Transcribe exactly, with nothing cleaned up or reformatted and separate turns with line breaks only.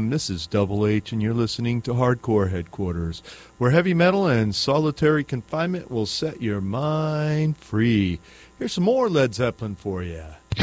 This is Double H, and you're listening to Hardcore Headquarters, where heavy metal and solitary confinement will set your mind free. Here's some more Led Zeppelin for you.